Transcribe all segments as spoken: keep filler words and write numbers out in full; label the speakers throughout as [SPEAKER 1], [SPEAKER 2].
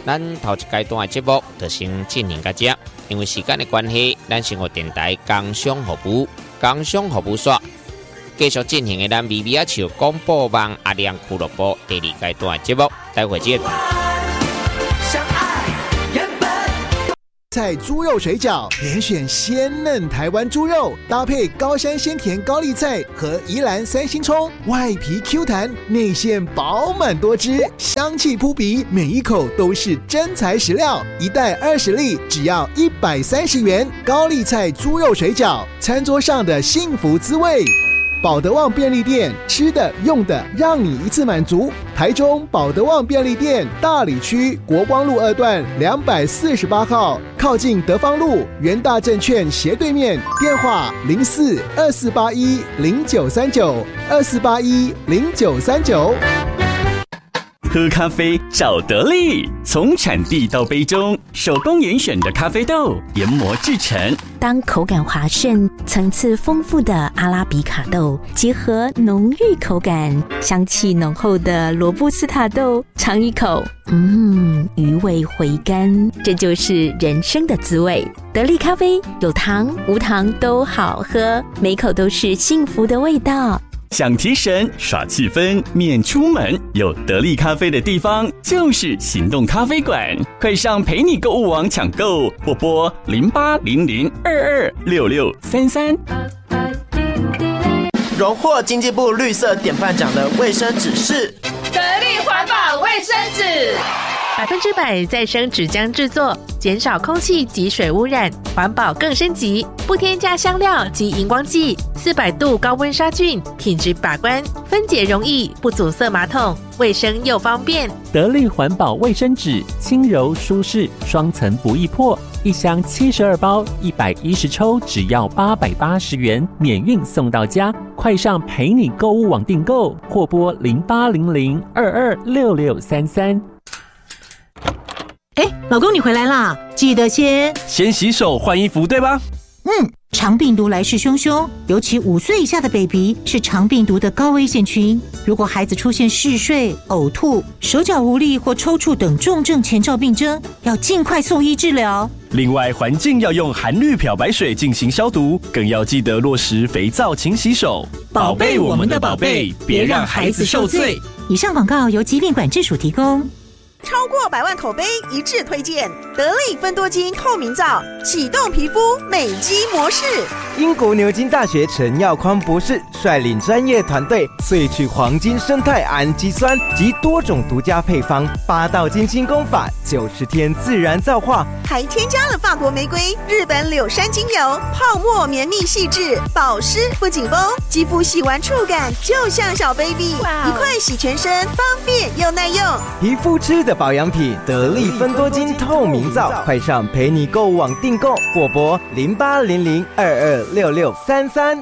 [SPEAKER 1] 咱头一阶段的节目就先进行到这，因为时间的关系，咱生活电台工商服务工商服务所继续进行的咱微微啊笑广播网阿亮俱乐部第二阶段的节目，待会见。
[SPEAKER 2] 菜猪肉水饺连选鲜嫩台湾猪肉，搭配高山鲜甜高丽菜和宜兰三星葱，外皮 Q 弹，内馅饱满多汁，香气扑鼻，每一口都是真材实料。一袋二十粒，只要一百三十元。高丽菜猪肉水饺，餐桌上的幸福滋味。保德旺便利店，吃的用的让你一次满足。台中保德旺便利店大里区国光路二段两百四十八号，靠近德芳路元大证券斜对面，电话零四二四八一零九三九二四八一零九三九。
[SPEAKER 3] 喝咖啡找得力，从产地到杯中，手工严选的咖啡豆研磨制成。
[SPEAKER 4] 当口感滑顺、层次丰富的阿拉比卡豆结合浓郁口感、香气浓厚的罗布斯塔豆，尝一口，嗯，余味回甘，这就是人生的滋味。得力咖啡有糖无糖都好喝，每口都是幸福的味道。
[SPEAKER 3] 想提神耍气氛，免出门，有得力咖啡的地方就是行动咖啡馆。快上陪你购物网抢购，或拨零八零零二二六六三三。
[SPEAKER 5] 荣获经济部绿色典范奖的卫生纸是
[SPEAKER 6] 得力环保卫生纸，
[SPEAKER 7] 百分之百再生纸浆制作，减少空气及水污染，环保更升级，不添加香料及荧光剂，四百度高温杀菌，品质把关，分解容易，不阻塞马桶，卫生又方便。
[SPEAKER 8] 得力环保卫生纸，轻柔舒适，双层不易破，一箱七十二包，一百一十抽，只要八百八十元，免运送到家。快上陪你购物网订购，或拨零八零零二二六六三三。
[SPEAKER 9] 哎，老公你回来啦，记得先
[SPEAKER 10] 先洗手换衣服，对吧？
[SPEAKER 9] 嗯，肠病毒来势汹汹，尤其五岁以下的 baby 是肠病毒的高危险群。如果孩子出现嗜睡、呕吐、手脚无力或抽搐等重症前兆病征，要尽快送医治疗。
[SPEAKER 10] 另外，环境要用含氯漂白水进行消毒，更要记得落实肥皂勤洗手，
[SPEAKER 9] 宝贝我们的宝贝，别让孩子受罪。以上广告由疾病管制署提供。
[SPEAKER 11] 超过百万口碑一致推荐得力芬多精透明皂，启动皮肤美肌模式。
[SPEAKER 12] 英国牛津大学陈耀宽博士率领专业团队萃取黄金生态氨基酸及多种独家配方，八道金星功法，九十天自然皂化，
[SPEAKER 11] 还添加了法国玫瑰、日本柳杉精油，泡沫绵密细致，保湿不紧绷，肌肤洗完触感就像小 baby， 一块洗全身，方便又耐用。
[SPEAKER 12] 皮肤吃的保养品，得力芬多精透明皂，快上陪你购物网订购，或拨零八零零二二六六三三。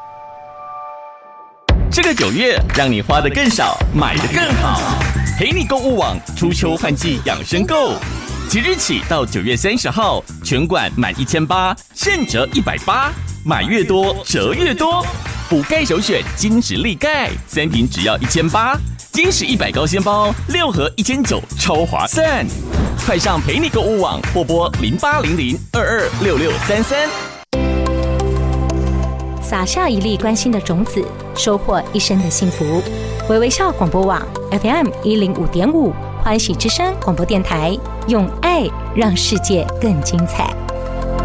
[SPEAKER 3] 这个九月，让你花得更少，买得更好。陪你购物网初秋换季养生购，即日起到九月三十号，全馆满一千八，现折一百八，买越多折越多。补钙首选金石力钙，三瓶只要一千八。金石一百高纤包六盒一千九，超划算！快上陪你购物网，或拨零八零零二二六六三三。
[SPEAKER 4] 撒下一粒关心的种子，收获一生的幸福。微微笑广播网 F M 一零五点五，欢喜之声广播电台，用爱让世界更精彩。